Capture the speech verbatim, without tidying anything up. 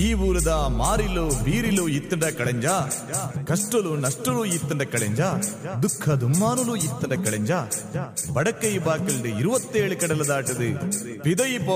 ఈ ఊరుదా మారిలో వీరిలో ఇత్తడ కళంజ కష్టలు నష్టలు ఇత్తడ కళంజ ದುಃಖ ದುಮ್ಮಾನುಲು ಇತ್ತಡ ಕಳೆಂಜ ಬಡಕೈ ಬಾಕಿಲ್ಡೆ ಇರುವತ್ತೇಳು ಕಡಲ ದಾಟದು ಪಿದೈ